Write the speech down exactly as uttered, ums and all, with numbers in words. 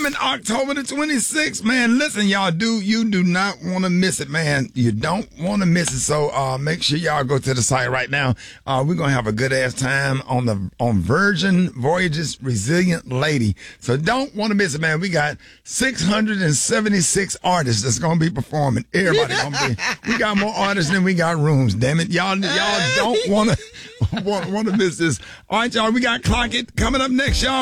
coming October the twenty-sixth, man. Listen, y'all, do you do not want to miss it, man. You don't want to miss it. So uh, make sure y'all go to the site right now. Uh, we're gonna have a good ass time on the on Virgin Voyages Resilient Lady. So don't want to miss it, man. We got six hundred seventy-six artists that's gonna be performing. Everybody gonna be. We got more artists than we got rooms. Damn it, y'all, y'all don't want to want want to miss this. All right, y'all. We got Clock It coming up next, y'all.